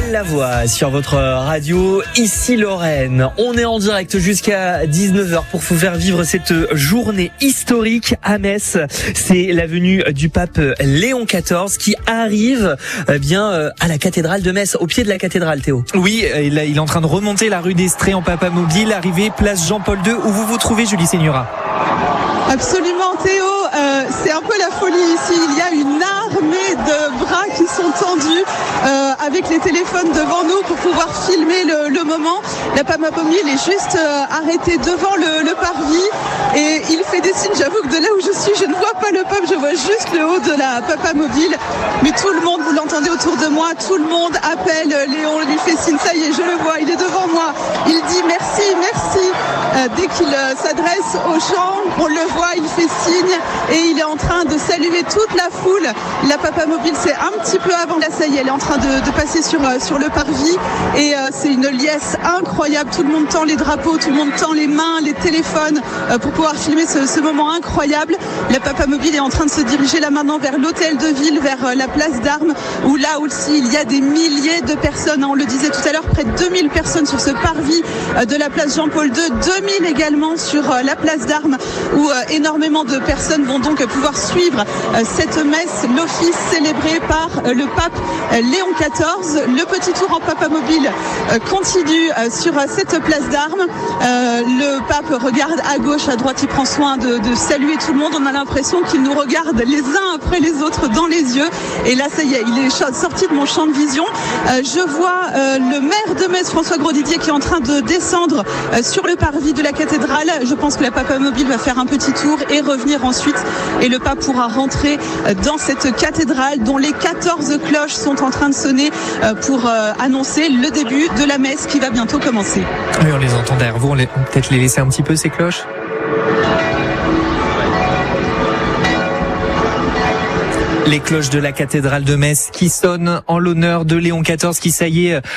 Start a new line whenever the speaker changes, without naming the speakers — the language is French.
Lavoie sur votre radio, ici Lorraine. On est en direct jusqu'à 19h pour vous faire vivre cette journée historique à Metz. C'est la venue du pape Léon XIV qui arrive à la cathédrale de Metz, au pied de la cathédrale, Théo.
Oui, il est en train de remonter la rue d'Estrée en papamobile, arrivé place Jean-Paul II, où vous vous trouvez, Julie Seigneura.
Absolument, Théo, c'est un peu la folie ici. Il y a une armée de bras qui sont tendus avec les téléphones devant nous pour pouvoir filmer le moment. La papamobile est juste arrêtée devant le parvis et il fait des signes. J'avoue que de là où je suis, je ne vois pas le pape, je vois juste le haut de la papamobile. Mais tout le monde, vous l'entendez autour de moi, tout le monde appelle Léon, lui fait signe. Ça y est, je le vois, il est devant moi. Il dit merci, merci. Dès qu'il s'adresse aux gens, on le voit, il fait signe et il est en train de saluer toute la foule. La papamobile, c'est un petit peu avant. Là, ça y est, elle est en train de passer sur le parvis et c'est une liesse incroyable. Tout le monde tend les drapeaux, tout le monde tend les mains, les téléphones pour pouvoir filmer ce moment incroyable. La papamobile est en train de se diriger là maintenant vers l'hôtel de ville, vers la place d'Armes, où là aussi il y a des milliers de personnes. On le disait tout à l'heure, près de 2000 personnes sur ce parvis de la place Jean-Paul II, 2000 également sur la place d'Armes, où énormément de personnes vont donc pouvoir suivre cette messe, l'office célébré par le pape Léon XIV. Le petit tour en papamobile continue sur cette place d'Armes. Le pape regarde à gauche, à droite, il prend soin de saluer tout le monde. On a l'impression qu'il nous regarde les uns après les autres dans les yeux. Et là, ça y est, il est sorti de mon champ de vision. Je vois le maire de Metz, François Grosdidier, qui est en train de descendre sur le parvis de la cathédrale. Je pense que la papamobile va faire un petit tour et revenir ensuite. Et le pape pourra rentrer dans cette cathédrale dont les 14 cloches sont en train de sonner pour annoncer le début de la messe qui va bientôt commencer.
Oui, on les entend derrière vous, on peut-être les laisser un petit peu ces cloches. Les cloches de la cathédrale de Metz qui sonnent en l'honneur de Léon XIV qui, ça y est,